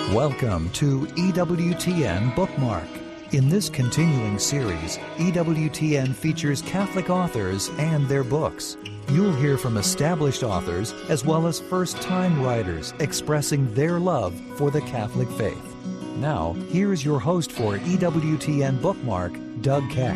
Welcome to EWTN Bookmark. In this continuing series, EWTN features Catholic authors and their books. You'll hear from established authors as well as first-time writers expressing their love for the Catholic faith. Now, here's your host for EWTN Bookmark, Doug Keck.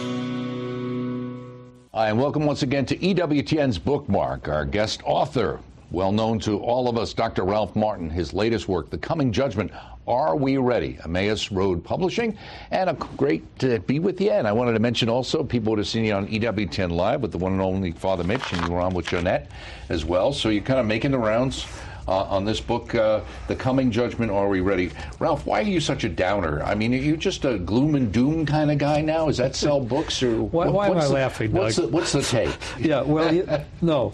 Hi, and welcome once again to EWTN's Bookmark. Our guest author, well known to all of us, Dr. Ralph Martin, his latest work, The Coming Judgment, Are We Ready? Emmaus Road Publishing, and great to be with you. And I wanted to mention also, people would have seen you on EWTN Live with the one and only Father Mitch, and you were on with Jonette as well. So you're kind of making the rounds on this book, The Coming Judgment, Are We Ready? Ralph, why are you such a downer? I mean, are you just a gloom and doom kind of guy now? Is that sell books? Or why am I laughing, Doug? What's the take? Yeah, well, no.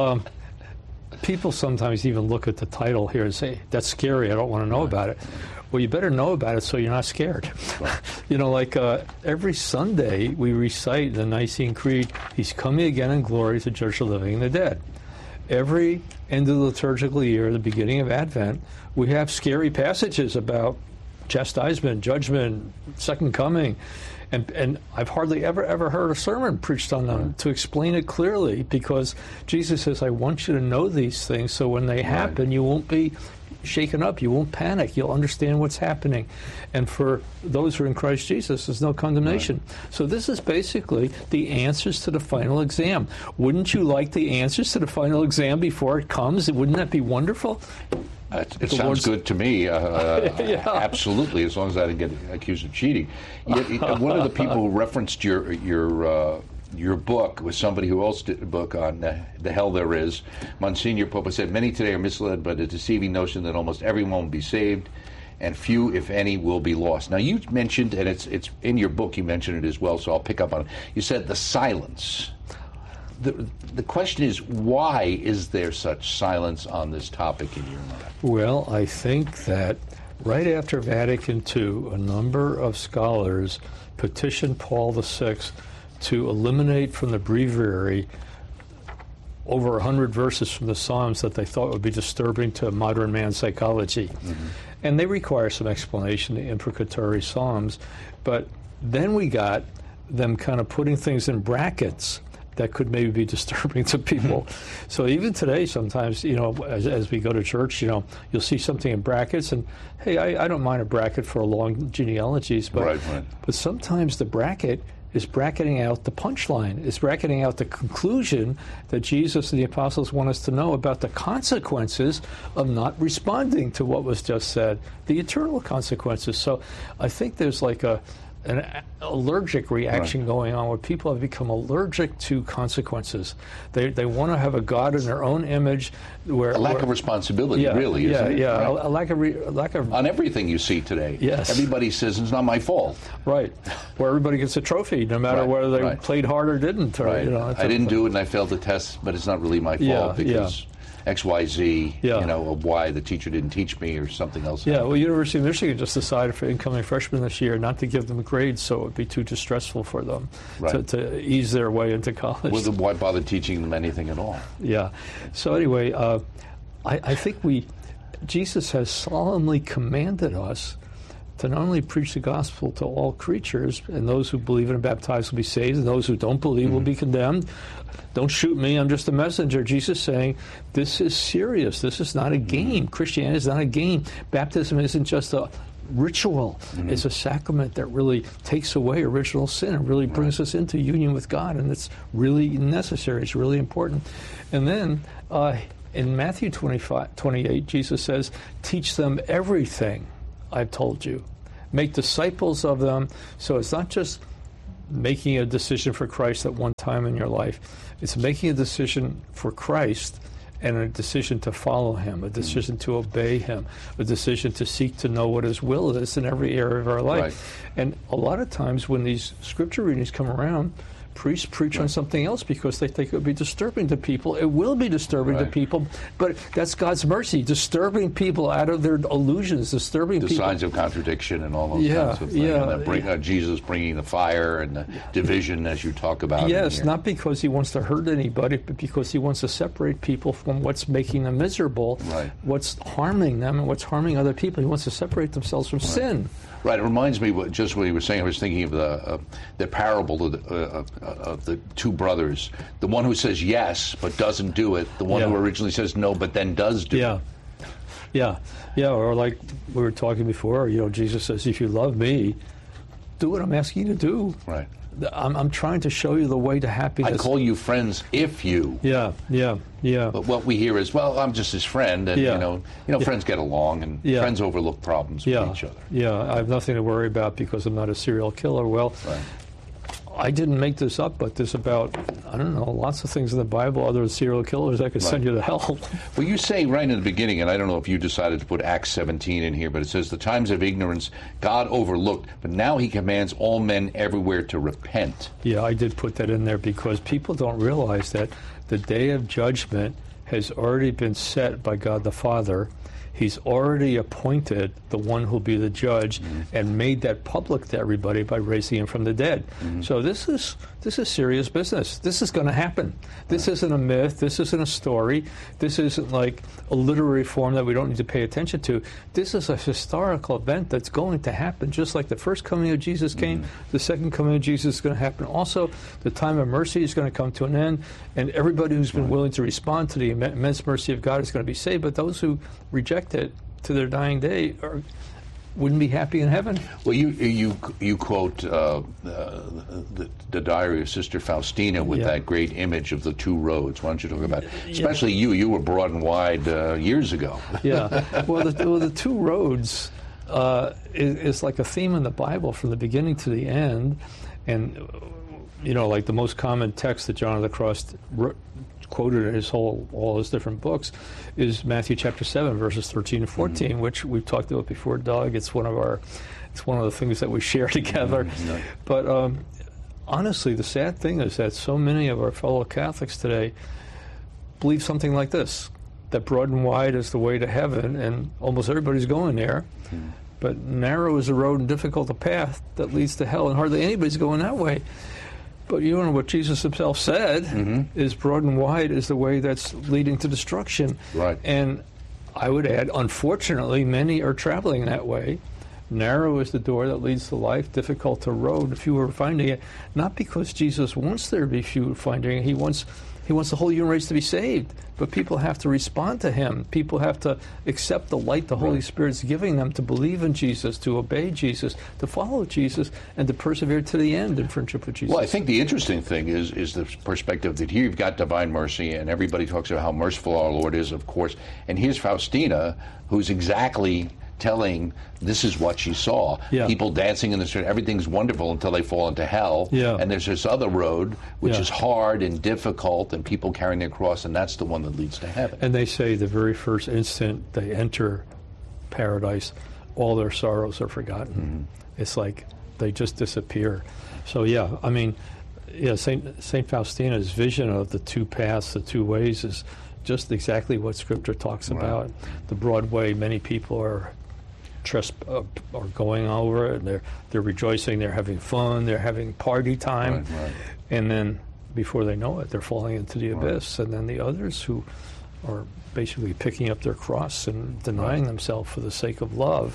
People sometimes even look at the title here and say, that's scary, I don't want to know about it. Well, you better know about it so you're not scared. Right. You know, like every Sunday we recite the Nicene Creed, He's coming again in glory to judge the living and the dead. Every end of the liturgical year, the beginning of Advent, we have scary passages about chastisement, judgment, second coming. And I've hardly ever heard a sermon preached on them to explain it clearly, because Jesus says, I want you to know these things so when they happen, you won't be shaken up, you won't panic, you'll understand what's happening. And for those who are in Christ Jesus, there's no condemnation. Right. So this is basically the answers to the final exam. Wouldn't you like the answers to the final exam before it comes? Wouldn't that be wonderful? It sounds good to me, yeah. Absolutely, as long as I didn't get accused of cheating. One of the people who referenced your book was somebody who also did a book on the hell there is. Monsignor Pope said, many today are misled by the deceiving notion that almost everyone will be saved, and few, if any, will be lost. Now, you mentioned, and it's in your book, you mentioned it as well, so I'll pick up on it. You said the silence. The question is, why is there such silence on this topic in your mind? Well, I think that right after Vatican II, a number of scholars petitioned Paul VI to eliminate from the breviary over 100 verses from the Psalms that they thought would be disturbing to modern man's psychology. Mm-hmm. And they require some explanation, the imprecatory Psalms. But then we got them kind of putting things in brackets that could maybe be disturbing to people. So even today, sometimes, you know, as we go to church, you know, you'll see something in brackets, and hey, I don't mind a bracket for long genealogies, but but sometimes the bracket is bracketing out the punchline, is bracketing out the conclusion that Jesus and the apostles want us to know about the consequences of not responding to what was just said, the eternal consequences. So I think there's like an allergic reaction going on where people have become allergic to consequences. They want to have a God in their own image. Where a lack of responsibility, really, isn't it? Yeah, right? a lack of on everything you see today. Yes, everybody says it's not my fault. Right, where everybody gets a trophy, no matter whether they played hard or didn't. Or, you know, I didn't do it and I failed the test, but it's not really my fault because XYZ, you know, of why the teacher didn't teach me or something else. Yeah, well, University of Michigan just decided for incoming freshmen this year not to give them grades, so it would be too distressful for them to ease their way into college. Well, why bother teaching them anything at all? Yeah. So anyway, I think Jesus has solemnly commanded us to not only preach the gospel to all creatures, and those who believe and are baptized will be saved, and those who don't believe will be condemned. Don't shoot me, I'm just a messenger. Jesus saying, this is serious. This is not a game. Christianity is not a game. Baptism isn't just a ritual. It's a sacrament that really takes away original sin and really brings us into union with God, and it's really necessary. It's really important. And then in Matthew 28, Jesus says, teach them everything I've told you. Make disciples of them. So it's not just making a decision for Christ at one time in your life. It's making a decision for Christ and a decision to follow Him, a decision to obey Him, a decision to seek to know what His will is in every area of our life. And a lot of times when these scripture readings come around, priests preach on something else because they think it would be disturbing to people. It will be disturbing to people, but that's God's mercy, disturbing people out of their illusions, disturbing people. The signs of contradiction and all those kinds of things. And Jesus bringing the fire and the division, as you talk about. Yes, not because he wants to hurt anybody, but because he wants to separate people from what's making them miserable, what's harming them and what's harming other people. He wants to separate themselves from sin. Right. It reminds me just what you were saying. I was thinking of the parable of the two brothers. The one who says yes but doesn't do it. The one who originally says no but then does do it. Yeah. Or like we were talking before, Jesus says, if you love me, do what I'm asking you to do. Right. I'm trying to show you the way to happiness. I call you friends if you. Yeah. But what we hear is, well, I'm just his friend, and friends get along, and friends overlook problems with each other. Yeah, I have nothing to worry about because I'm not a serial killer. Well, I didn't make this up, but there's about, I don't know, lots of things in the Bible other than serial killers that could send you to hell. Well, you say right in the beginning, and I don't know if you decided to put Acts 17 in here, but it says, the times of ignorance God overlooked, but now he commands all men everywhere to repent. Yeah, I did put that in there because people don't realize that the day of judgment has already been set by God the Father. He's already appointed the one who'll be the judge and made that public to everybody by raising him from the dead. So this is serious business. This is going to happen. This isn't a myth. This isn't a story. This isn't like a literary form that we don't need to pay attention to. This is a historical event that's going to happen, just like the first coming of Jesus came. The second coming of Jesus is going to happen. Also, the time of mercy is going to come to an end, and everybody who's been willing to respond to the immense mercy of God is going to be saved. But those who reject it to their dying day wouldn't be happy in heaven. Well, you quote the diary of Sister Faustina with that great image of the two roads. Why don't you talk about it? Especially you were broad and wide years ago. Well, the two roads is like a theme in the Bible from the beginning to the end, and like the most common text that John of the Cross quoted in all his different books is Matthew chapter 7 verses 13 and 14, which we've talked about before, Doug. It's one of the things that we share together. But honestly, the sad thing is that so many of our fellow Catholics today believe something like this, that broad and wide is the way to heaven, and almost everybody's going there. But narrow is the road and difficult the path that leads to hell, and hardly anybody's going that way. But you know what Jesus himself said is broad and wide is the way that's leading to destruction. Right. And I would add, unfortunately, many are traveling that way. Narrow is the door that leads to life, difficult to road, few are finding it. Not because Jesus wants there to be few finding it. He wants the whole human race to be saved. But people have to respond to him. People have to accept the light the Holy Spirit's giving them to believe in Jesus, to obey Jesus, to follow Jesus, and to persevere to the end in friendship with Jesus. Well, I think the interesting thing is the perspective that here you've got divine mercy, and everybody talks about how merciful our Lord is, of course. And here's Faustina, who's exactly telling this is what she saw. People dancing in the street, everything's wonderful until they fall into hell. And there's this other road, which is hard and difficult, and people carrying their cross, and that's the one that leads to heaven. And they say the very first instant they enter paradise, all their sorrows are forgotten. It's like they just disappear. So Saint Faustina's vision of the two paths, the two ways, is just exactly what Scripture talks about. The broad way, many people are going over it, and they're rejoicing, they're having fun, they're having party time, and then before they know it, they're falling into the abyss. And then the others who are basically picking up their cross and denying themselves for the sake of love,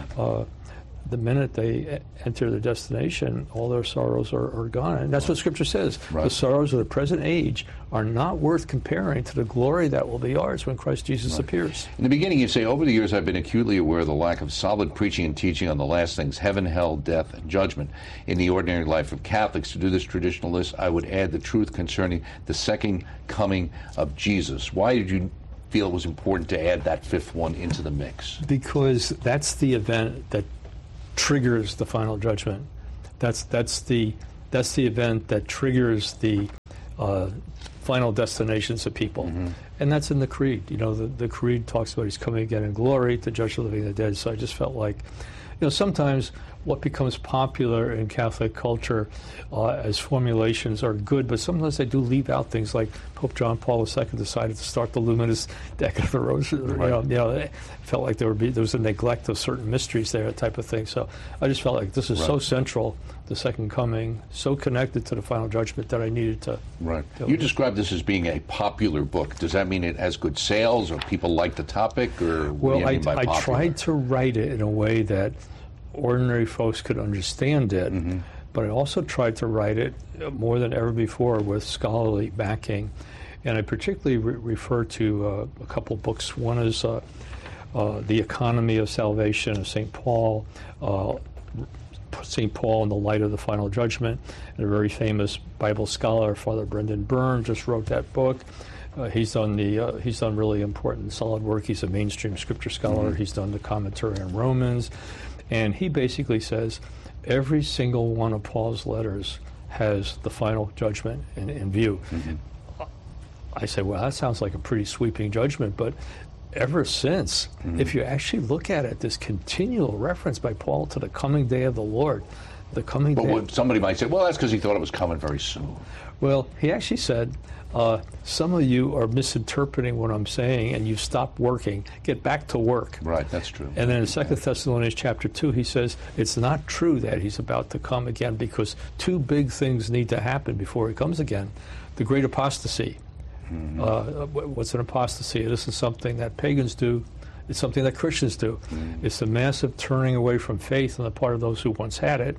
the minute they enter their destination, all their sorrows are gone. And that's what Scripture says. The sorrows of the present age are not worth comparing to the glory that will be ours when Christ Jesus appears. In the beginning, you say, over the years, I've been acutely aware of the lack of solid preaching and teaching on the last things, heaven, hell, death, and judgment, in the ordinary life of Catholics. To do this traditional list, I would add the truth concerning the second coming of Jesus. Why did you feel it was important to add that fifth one into the mix? Because that's the event that triggers the final judgment. That's the event that triggers the final destinations of people, and that's in the Creed. The Creed talks about He's coming again in glory to judge the living and the dead. So I just felt like, sometimes what becomes popular in Catholic culture as formulations are good, but sometimes they do leave out things like Pope John Paul II decided to start the Luminous Decade of the Rosary. Right. It felt like there was a neglect of certain mysteries there, that type of thing. So I just felt like this is so central, the Second Coming, so connected to the Final Judgment that I needed to. Right. You described this as being a popular book. Does that mean it has good sales, or people like the topic, or what do you mean by popular? I tried to write it in a way that ordinary folks could understand it, but I also tried to write it more than ever before with scholarly backing. And I particularly refer to a couple books. One is The Economy of Salvation of St. Paul, St. Paul in the Light of the Final Judgment, and a very famous Bible scholar, Father Brendan Byrne, just wrote that book. He's done really important, solid work. He's a mainstream scripture scholar. He's done the commentary on Romans. And he basically says every single one of Paul's letters has the final judgment in view. I say, well, that sounds like a pretty sweeping judgment, but ever since, if you actually look at it, this continual reference by Paul to the coming day of the Lord, the coming day. But somebody might say, well, that's because he thought it was coming very soon. Well, he actually said, some of you are misinterpreting what I'm saying, and you've stopped working. Get back to work. Right, that's true. And then in 2 Thessalonians chapter 2, he says, it's not true that he's about to come again, because two big things need to happen before he comes again. The great apostasy. What's an apostasy? It isn't something that pagans do. It's something that Christians do. It's a massive turning away from faith on the part of those who once had it.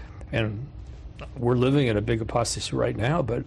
And we're living in a big apostasy right now, but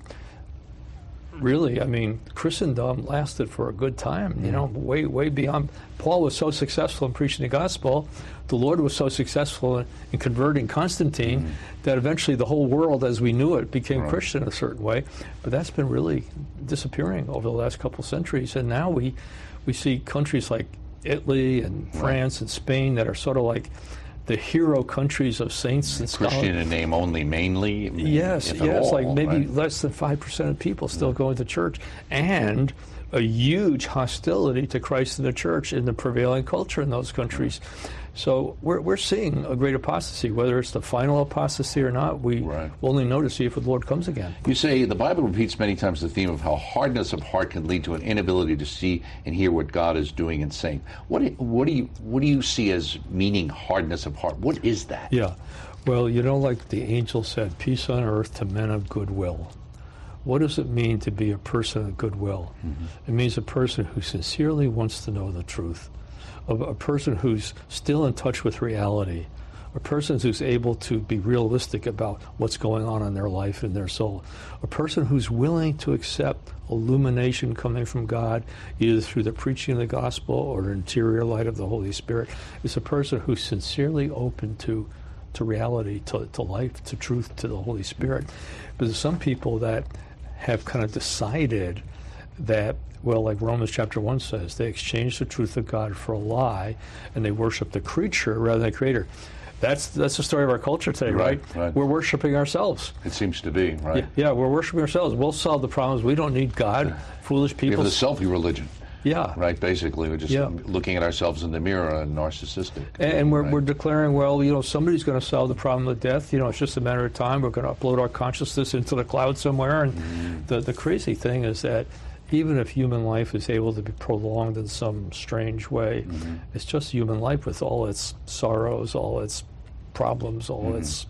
really, I mean, Christendom lasted for a good time, way beyond. Paul was so successful in preaching the gospel. The Lord was so successful in converting Constantine that eventually the whole world as we knew it became Christian in a certain way. But that's been really disappearing over the last couple of centuries. And now we see countries like Italy and France and Spain that are sort of like the hero countries of saints and scholars. Christian in name only, mainly? Yes, like maybe less than 5% of people still going to church, and a huge hostility to Christ and the church in the prevailing culture in those countries. So we're seeing a great apostasy. Whether it's the final apostasy or not, we will only know to see if the Lord comes again. You say the Bible repeats many times the theme of how hardness of heart can lead to an inability to see and hear what God is doing and saying. What do you see as meaning hardness of heart? What is that? Yeah, well, like the angel said, peace on earth to men of goodwill. What does it mean to be a person of goodwill? It means a person who sincerely wants to know the truth, a person who's still in touch with reality, a person who's able to be realistic about what's going on in their life and their soul, a person who's willing to accept illumination coming from God, either through the preaching of the gospel or the interior light of the Holy Spirit. It's a person who's sincerely open to reality, to life, to truth, to the Holy Spirit. But there's some people that have kind of decided that, well, like Romans chapter 1 says, they exchange the truth of God for a lie, and they worship the creature rather than the Creator. That's the story of our culture today, right? We're worshiping ourselves. It seems to be, right? Yeah, we're worshiping ourselves. We'll solve the problems. We don't need God. Foolish people. We have the selfie religion. Yeah. Right, basically. We're just looking at ourselves in the mirror and narcissistic. And we're declaring, well, somebody's going to solve the problem of death. It's just a matter of time. We're going to upload our consciousness into the cloud somewhere. And the crazy thing is that even if human life is able to be prolonged in some strange way, it's just human life with all its sorrows, all its problems, all its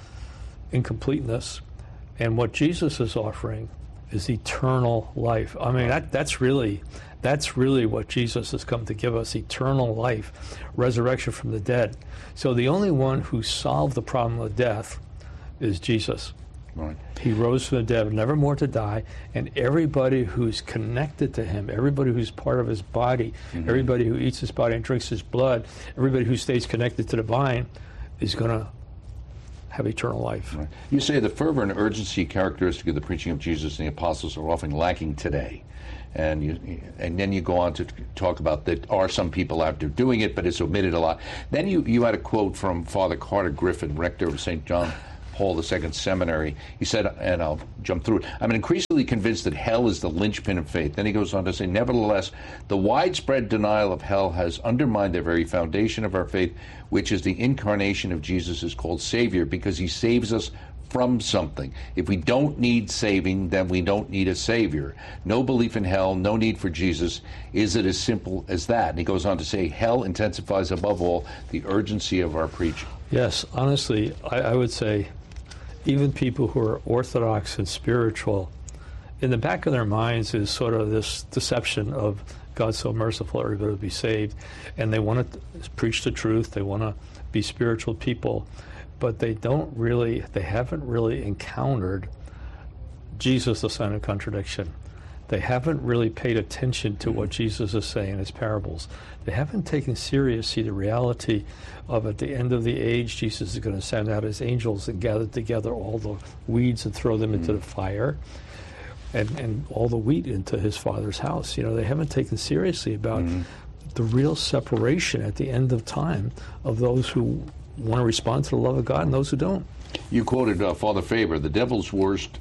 incompleteness. And what Jesus is offering is eternal life. I mean, that's really what Jesus has come to give us, eternal life, resurrection from the dead. So the only one who solved the problem of death is Jesus. Right. He rose from the dead, never more to die, and everybody who's connected to him, everybody who's part of his body, everybody who eats his body and drinks his blood, everybody who stays connected to the vine is going to have eternal life. Right. You say the fervor and urgency characteristic of the preaching of Jesus and the apostles are often lacking today. And then you go on to talk about that are some people out there doing it, but it's omitted a lot. Then you had a quote from Father Carter Griffin, rector of St. John Paul II Seminary. He said, and I'll jump through it, I'm increasingly convinced that hell is the linchpin of faith. Then he goes on to say, nevertheless, the widespread denial of hell has undermined the very foundation of our faith, which is the incarnation of Jesus is called Savior, because he saves us from something. If we don't need saving, then we don't need a Savior. No belief in hell, no need for Jesus. Is it as simple as that? And he goes on to say, hell intensifies above all the urgency of our preaching. Yes, honestly, I would say even people who are orthodox and spiritual, in the back of their minds is sort of this deception of God's so merciful, everybody will be saved, and they want to preach the truth, they want to be spiritual people, but they haven't really encountered Jesus, the Son of Contradiction. They haven't really paid attention to what Jesus is saying in his parables. They haven't taken seriously the reality of, at the end of the age, Jesus is going to send out his angels and gather together all the weeds and throw them into the fire, and all the wheat into his Father's house. You know, they haven't taken seriously about the real separation at the end of time of those who want to respond to the love of God and those who don't. You quoted Father Faber, the devil's worst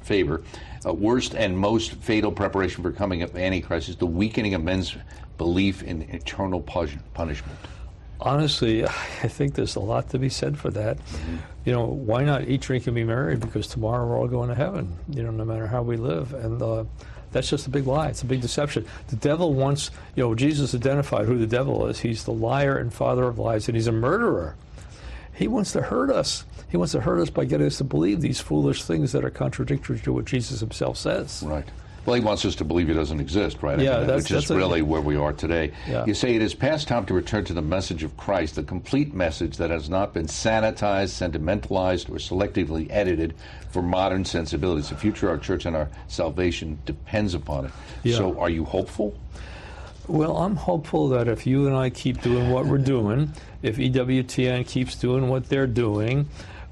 and most fatal preparation for coming of Antichrist is the weakening of men's belief in eternal punishment. Honestly, I think there's a lot to be said for that. You know, why not eat, drink, and be merry? Because tomorrow we're all going to heaven, you know, no matter how we live. And that's just a big lie. It's a big deception. The devil wants, you know, Jesus identified who the devil is. He's the liar and father of lies, and he's a murderer. He wants to hurt us. He wants to hurt us by getting us to believe these foolish things that are contradictory to what Jesus himself says. Right. Well, he wants us to believe he doesn't exist, right? Yeah, which is really where we are today. Yeah. You say it is past time to return to the message of Christ, the complete message that has not been sanitized, sentimentalized, or selectively edited for modern sensibilities. The future of our church and our salvation depends upon it. Yeah. So are you hopeful? Well, I'm hopeful that if you and I keep doing what we're doing, if EWTN keeps doing what they're doing,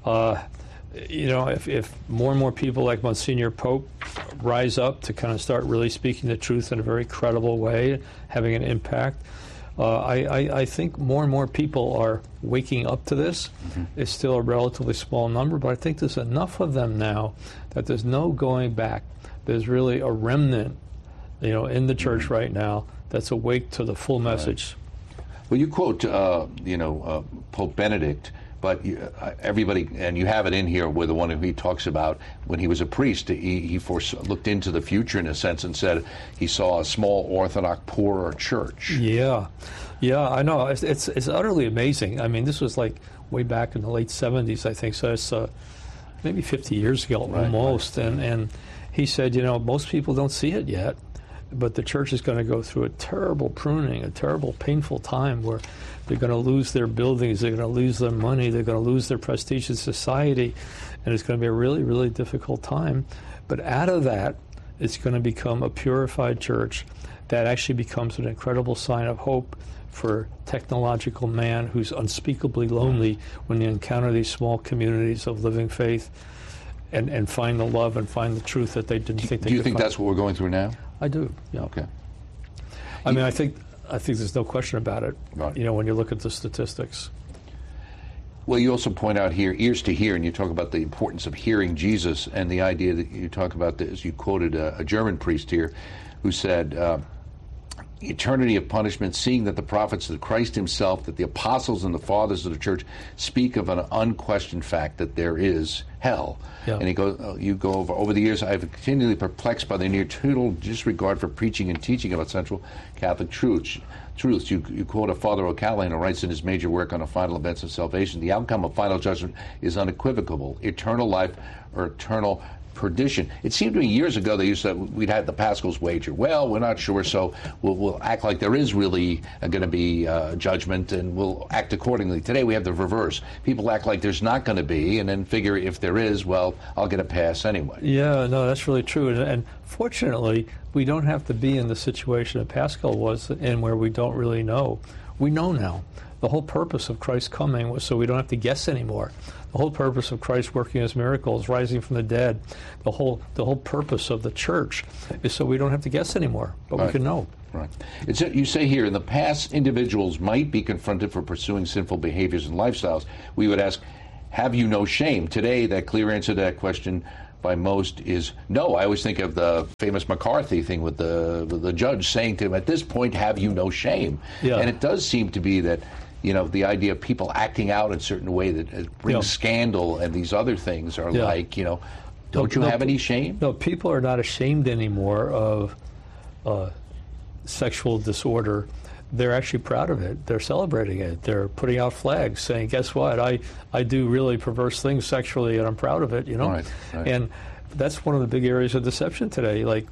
you know, if more and more people like Monsignor Pope rise up to kind of start really speaking the truth in a very credible way, having an impact, I think more and more people are waking up to this. It's still a relatively small number, but I think there's enough of them now that there's no going back. There's really a remnant, you know, in the church right now that's awake to the full message. Right. Well, you quote, Pope Benedict, but everybody, and you have it in here with the one who he talks about when he was a priest, he looked into the future in a sense and said he saw a small Orthodox poorer church. Yeah, I know. It's utterly amazing. I mean, this was like way back in the late 70s, I think, so it's maybe 50 years ago almost. Right. And he said, you know, most people don't see it yet, but the church is going to go through a terrible pruning, a terrible, painful time where they're going to lose their buildings, they're going to lose their money, they're going to lose their prestige in society, and it's going to be a really, really difficult time. But out of that, it's going to become a purified church that actually becomes an incredible sign of hope for technological man who's unspeakably lonely when they encounter these small communities of living faith and find the love and find the truth that they didn't think they could find. Do you think that's what we're going through now? I do, yeah. Okay. I mean, I think there's no question about it, right. You know, when you look at the statistics. Well, you also point out here, ears to hear, and you talk about the importance of hearing Jesus, and the idea that you talk about this, you quoted a German priest here who said, eternity of punishment, seeing that the prophets, that Christ himself, that the apostles and the fathers of the church speak of an unquestioned fact that there is hell. Yeah. And he goes, you go over the years, I've continually perplexed by the near total disregard for preaching and teaching about central Catholic truths. You quote a Father O'Callaghan who writes in his major work on the final events of salvation, the outcome of final judgment is unequivocal, eternal life or eternal perdition. It seemed to me years ago they used to, we'd had the Pascal's wager. Well, we're not sure, so we'll act like there is really going to be judgment, and we'll act accordingly. Today we have the reverse. People act like there's not going to be, and then figure if there is, well, I'll get a pass anyway. Yeah, no, that's really true. And fortunately, we don't have to be in the situation that Pascal was in where we don't really know. We know now. The whole purpose of Christ's coming was so we don't have to guess anymore. The whole purpose of Christ working his miracles, rising from the dead, the whole purpose of the church is so we don't have to guess anymore, but we can know. Right. You say here, in the past, individuals might be confronted for pursuing sinful behaviors and lifestyles. We would ask, have you no shame? Today, that clear answer to that question by most is no. I always think of the famous McCarthy thing with the judge saying to him, at this point, have you no shame? Yeah. And it does seem to be that, the idea of people acting out in a certain way that brings scandal and these other things are like, don't you have any shame? No, people are not ashamed anymore of sexual disorder. They're actually proud of it. They're celebrating it. They're putting out flags saying, guess what? I do really perverse things sexually, and I'm proud of it, Right. And that's one of the big areas of deception today. Like,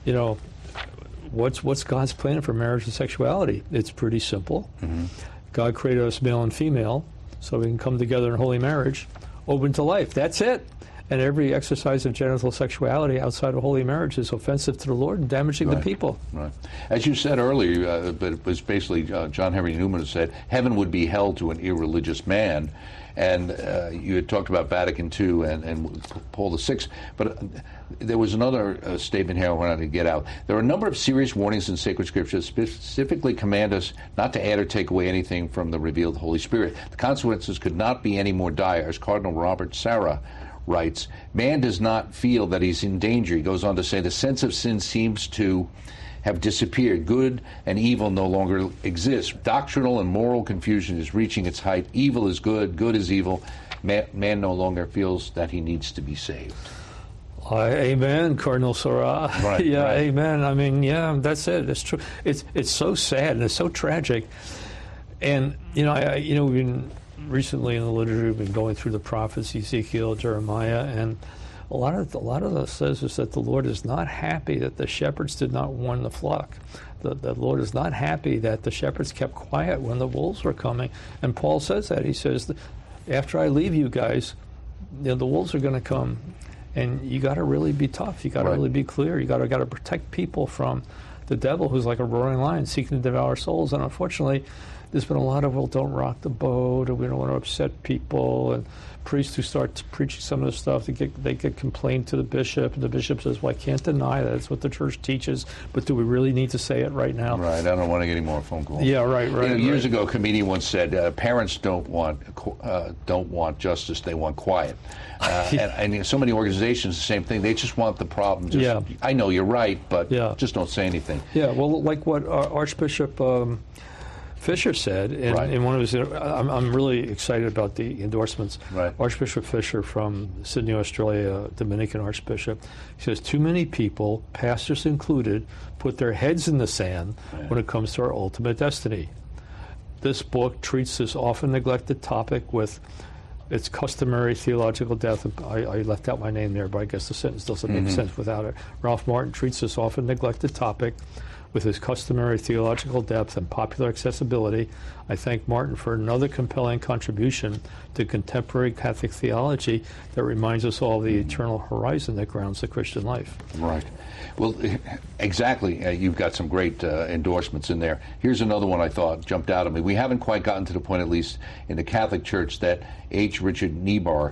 what's God's plan for marriage and sexuality? It's pretty simple. Mm-hmm. God created us male and female so we can come together in holy marriage, open to life. That's it. And every exercise of genital sexuality outside of holy marriage is offensive to the Lord and damaging the people. Right. As you said earlier, but it was basically John Henry Newman said, heaven would be hell to an irreligious man. And you had talked about Vatican II and Paul VI, but there was another statement here I wanted to get out. There are a number of serious warnings in sacred scripture that specifically command us not to add or take away anything from the revealed Holy Spirit. The consequences could not be any more dire, as Cardinal Robert Sarah writes. Man does not feel that he's in danger. He goes on to say the sense of sin seems to have disappeared. Good and evil no longer exist. Doctrinal and moral confusion is reaching its height. Evil is good, good is evil. Man no longer feels that he needs to be saved. Amen, Cardinal Sarah. Right, yeah, right. Amen. I mean, yeah, that's it. It's true. It's so sad and it's so tragic. And we've been recently in the liturgy, we've been going through the prophets, Ezekiel, Jeremiah, and a lot of this says is that the Lord is not happy that the shepherds did not warn the flock. The Lord is not happy that the shepherds kept quiet when the wolves were coming. And Paul says that. He says, after I leave you guys, the wolves are going to come. And you got to really be tough. You got to really be clear. You got to protect people from the devil, who's like a roaring lion seeking to devour souls. And unfortunately, there's been a lot of, don't rock the boat, and we don't want to upset people, and priests who start preaching some of this stuff, they get complained to the bishop, and the bishop says, well, I can't deny that. It's what the church teaches, but do we really need to say it right now? Right, I don't want to get any more phone calls. Yeah, right. Years ago, a comedian once said, parents don't want justice, they want quiet. And so many organizations, the same thing. They just want the problem. I know you're right, but just don't say anything. Yeah, well, like what Archbishop Fisher said in one of his, I'm really excited about the endorsements. Right. Archbishop Fisher from Sydney, Australia, Dominican Archbishop, he says, too many people, pastors included, put their heads in the sand when it comes to our ultimate destiny. This book treats this often neglected topic with its customary theological depth. I left out my name there, but I guess the sentence doesn't make sense without it. Ralph Martin treats this often neglected topic with his customary theological depth and popular accessibility. I thank Martin for another compelling contribution to contemporary Catholic theology that reminds us all of the eternal horizon that grounds the Christian life. Right. Well, exactly. You've got some great endorsements in there. Here's another one I thought jumped out at me. We haven't quite gotten to the point, at least in the Catholic Church, that H. Richard Niebuhr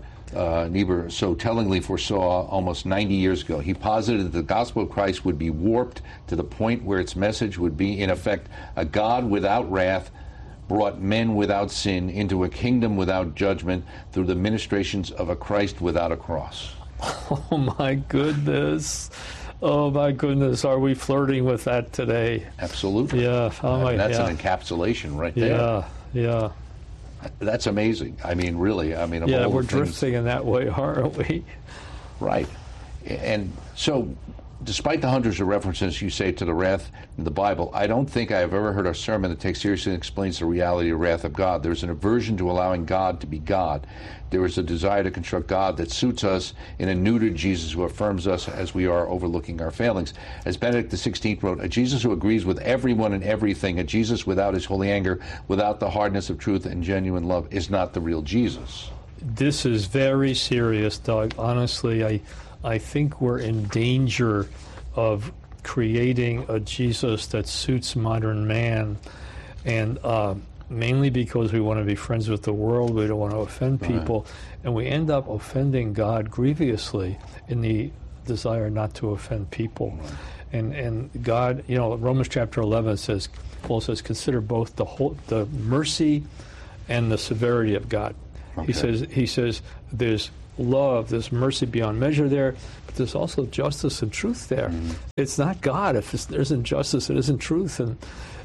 so tellingly foresaw almost 90 years ago. He posited that the gospel of Christ would be warped to the point where its message would be, in effect, a God without wrath brought men without sin into a kingdom without judgment through the ministrations of a Christ without a cross. Oh, my goodness. Oh, my goodness. Are we flirting with that today? Absolutely. Yeah. That's an encapsulation right there. Yeah. That's amazing. I mean, really. I mean, we're drifting in that way, aren't we? Right. And so, despite the hundreds of references you say to the wrath in the Bible, I don't think I have ever heard a sermon that takes seriously and explains the reality of the wrath of God. There's an aversion to allowing God to be God. There is a desire to construct God that suits us in a neutered Jesus who affirms us as we are, overlooking our failings. As Benedict XVI wrote, a Jesus who agrees with everyone and everything, a Jesus without his holy anger, without the hardness of truth and genuine love, is not the real Jesus. This is very serious, Doug. Honestly, I think we're in danger of creating a Jesus that suits modern man, and mainly because we want to be friends with the world, we don't want to offend people, and we end up offending God grievously in the desire not to offend people. And God, Romans chapter 11 says, Paul says, consider both the mercy and the severity of God. Okay. He says there's love, there's mercy beyond measure there, but there's also justice and truth there. It's not God if there isn't justice, it isn't truth, and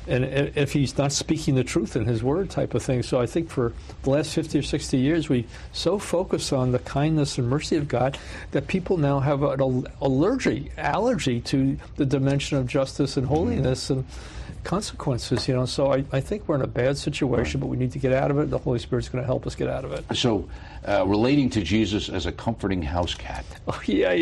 if he's not speaking the truth in his word type of thing. So I think for the last 50 or 60 years, we so focus on the kindness and mercy of God that people now have an allergy to the dimension of justice and holiness and consequences, So I think we're in a bad situation, but we need to get out of it. The Holy Spirit's going to help us get out of it. So, relating to Jesus as a comforting house cat. Oh, yeah.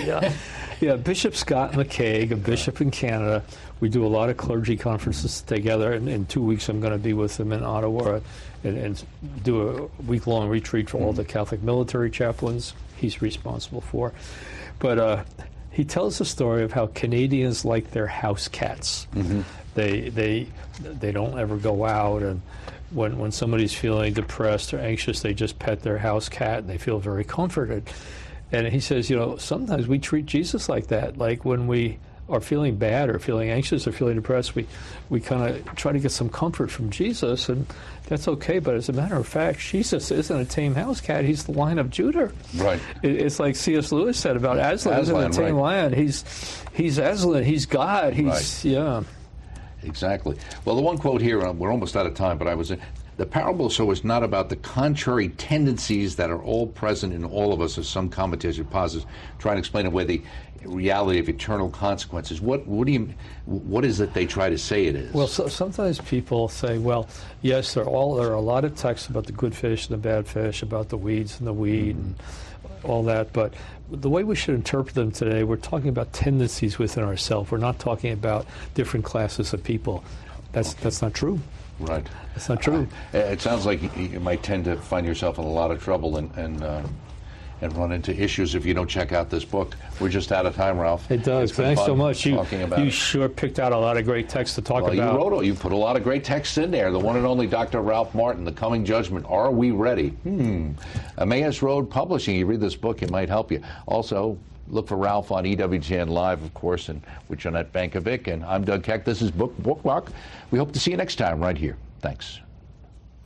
Yeah, Bishop Scott McCaig, a bishop in Canada, we do a lot of clergy conferences together, and in 2 weeks I'm going to be with him in Ottawa and do a week-long retreat for all the Catholic military chaplains he's responsible for. But he tells the story of how Canadians like their house cats. They don't ever go out, and when somebody's feeling depressed or anxious, they just pet their house cat, and they feel very comforted. And he says, sometimes we treat Jesus like that. Like when we are feeling bad or feeling anxious or feeling depressed, we kind of try to get some comfort from Jesus, and that's okay. But as a matter of fact, Jesus isn't a tame house cat. He's the Lion of Judah. Right. It's like C.S. Lewis said about Aslan. He's a tame lion. He's Aslan. He's God. Yeah. Exactly. Well, the one quote here, we're almost out of time, but the parable so is not about the contrary tendencies that are all present in all of us, as some commentators posits, trying to explain away the reality of eternal consequences. What is it they try to say it is? Well, sometimes people say, well, yes, there are a lot of texts about the good fish and the bad fish, about the weeds and the weed and all that, but the way we should interpret them today, we're talking about tendencies within ourselves. We're not talking about different classes of people. That's not true. Right. That's not true. It sounds like you might tend to find yourself in a lot of trouble and run into issues if you don't check out this book. We're just out of time, Ralph. It does. Thanks so much. You sure picked out a lot of great texts to talk about. You put a lot of great texts in there. The one and only Dr. Ralph Martin, The Coming Judgment. Are we ready? Emmaus Road Publishing. You read this book, it might help you. Also, look for Ralph on EWTN Live, of course, and with Jeanette Bankovic. And I'm Doug Keck. This is Bookmark. We hope to see you next time right here. Thanks.